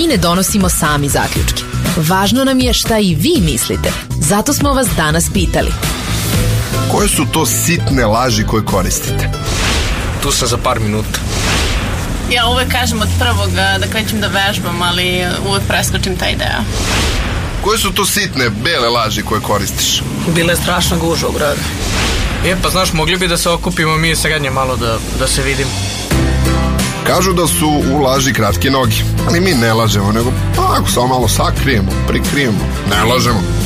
mi ne donosimo sami zaključke. Važno nam je šta i vi mislite. Zato smo vas danas pitali. Koje su to sitne laži koje koristite? Tu sam za par minuta. Ja uvek kažem od prvog da krećem da vežbam, ali uvek preskočim taj deo. Koje su to sitne, bele laži koje koristiš? Bila je strašna gužva u gradu. Pa znaš, mogli bi da se okupimo mi srednje malo da se vidimo. Kažu da su u laži kratke noge, ali mi ne lažemo, nego ako samo malo sakrijemo, prikrijemo, ne lažemo.